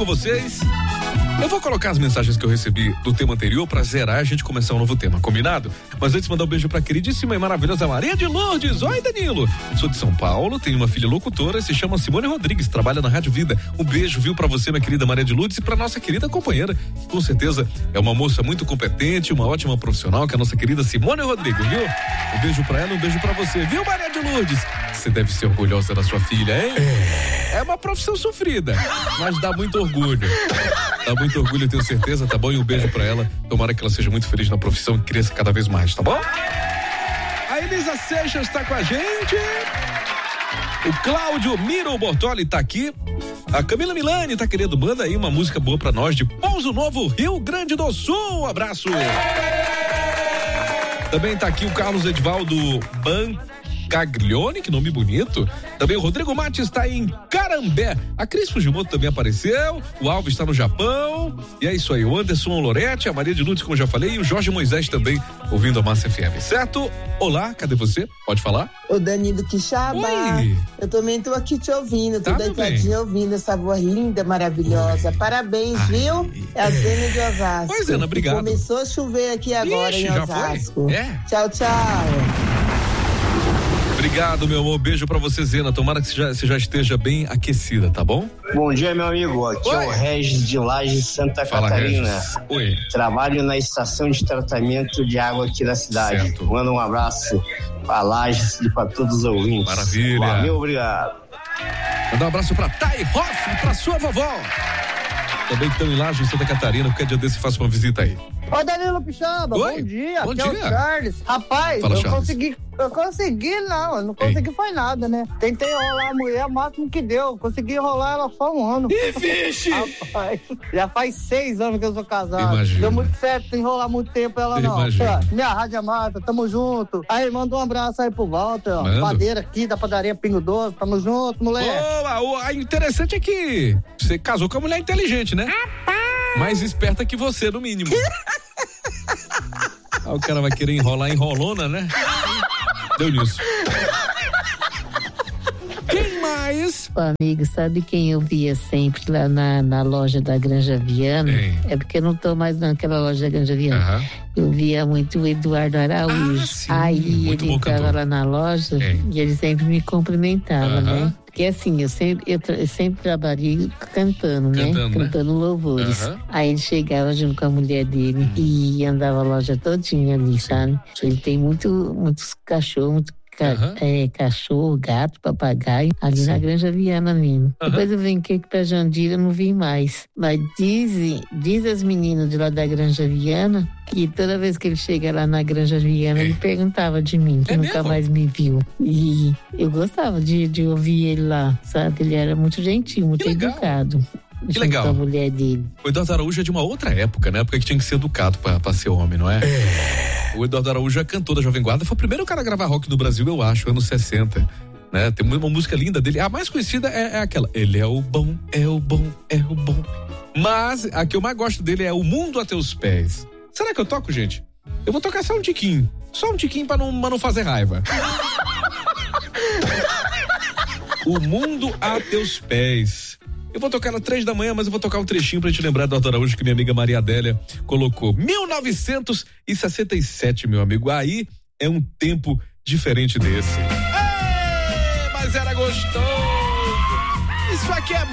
com vocês. Eu vou colocar as mensagens que eu recebi do tema anterior pra zerar e a gente começar um novo tema, combinado? Mas antes mandar um beijo pra queridíssima e maravilhosa Maria de Lourdes. Oi, Danilo. Sou de São Paulo, tenho uma filha locutora, se chama Simone Rodrigues, trabalha na Rádio Vida. Um beijo, viu, pra você, minha querida Maria de Lourdes, e pra nossa querida companheira, que com certeza é uma moça muito competente, uma ótima profissional, que é a nossa querida Simone Rodrigues, viu? Um beijo pra ela, um beijo pra você, viu, Maria de Lourdes? Você deve ser orgulhosa da sua filha, hein? É uma profissão sofrida, mas dá muito orgulho. Dá muito orgulho, eu tenho certeza, tá bom? E um beijo pra ela. Tomara que ela seja muito feliz na profissão e cresça cada vez mais, tá bom? A Elisa Seixas tá com a gente. O Cláudio Miro Bortoli tá aqui. A Camila Milani tá querendo, manda aí uma música boa pra nós de Pouso Novo, Rio Grande do Sul. Um abraço. Também tá aqui o Carlos Edvaldo Caglione, que nome bonito. Também o Rodrigo Mates está em Carambé. A Cris Fujimoto também apareceu. O Alves está no Japão. E é isso aí. O Anderson Loretti, a Maria de Lourdes, como eu já falei, e o Jorge Moisés também ouvindo a Massa FM, certo? Olá, cadê você? Pode falar? O Danilo Quixaba. Oi. Eu também tô aqui te ouvindo, tô Tá, deitadinha ouvindo essa voz linda, maravilhosa. Oi. Parabéns, Ai. viu? É a Zena de Osasco. Pois é, Ana, obrigado. Começou a chover aqui agora. Ixi, em já Osasco. foi? É. Tchau, tchau. Obrigado, meu amor. Beijo pra você, Zena. Tomara que você já esteja bem aquecida, tá bom? Bom dia, meu amigo. Aqui Oi. é o Regis de Lages, Santa Fala, Catarina. Regis. Oi. Trabalho na estação de tratamento de água aqui da cidade. Certo. Manda um abraço pra Lages e pra todos os ouvintes. Maravilha. Valeu, obrigado. Mandar um abraço pra Thay Hoff e pra sua vovó. Também que estão em Laje, em Santa Catarina, porque dia desse faço uma visita aí. Ô Danilo Pichamba, Oi. bom dia, Bom aqui dia. é o Charles. Rapaz, Fala, eu Charles. não consegui nada, né? Tentei enrolar a mulher, o máximo que deu, consegui enrolar ela só um ano. Ih, vixe! Rapaz, já faz 6 anos que eu sou casado. Imagina. Deu muito certo enrolar muito tempo ela não. Imagina. Minha Rádio Mata, tamo junto. Aí, manda um abraço aí pro Walter, ó. Mando. Padeira aqui da padaria Pingo Doce, tamo junto, moleque. Boa! O interessante é que você casou com uma mulher inteligente, né? Mais esperta que você, no mínimo. O cara vai querer enrolar enrolona, né? Deu nisso. Quem mais? Ô, amigo, sabe quem eu via sempre lá na loja da Granja Viana? Quem? É porque eu não tô mais naquela loja da Granja Viana. Aham. Eu via muito o Eduardo Araújo. Ah, sim, Aí muito ele bom entrava cantor. lá na loja Quem? e ele sempre me cumprimentava, Aham. né? Porque assim, eu sempre trabalhei cantando, né? Cantando, né? Cantando louvores. Aham. Aí ele chegava junto com a mulher dele e andava a loja todinha ali, sabe? Ele tem muitos cachorros, Aham. cachorro, gato, papagaio, ali Sim. na Granja Viana mesmo. Aham. Depois eu brinquei que pra Jandira eu não vi mais. Mas diz as meninas de lá da Granja Viana que toda vez que ele chega lá na Granja Viana, É. ele perguntava de mim, que É nunca mesmo? mais me viu. E eu gostava de ouvir ele lá, sabe? Ele era muito gentil, muito Que legal. educado. Que junto legal. com a mulher dele. O Eduardo Araújo é de uma outra época, né? Época que tinha que ser educado pra ser homem, não é? O Eduardo Araújo é cantor da Jovem Guarda, foi o primeiro cara a gravar rock no Brasil, eu acho, anos 60. Né? Tem uma música linda dele, a mais conhecida é aquela, ele é o bom, é o bom, é o bom. Mas a que eu mais gosto dele é O Mundo a Teus Pés. Será que eu toco, gente? Eu vou tocar só um tiquinho pra não fazer raiva. O Mundo a Teus Pés. Eu vou tocar ela 3 da manhã, mas eu vou tocar um trechinho pra gente lembrar do Eduardo Araújo que minha amiga Maria Adélia colocou. 1967, meu amigo. Aí é um tempo diferente desse. Ei, mas era gostoso. Isso aqui é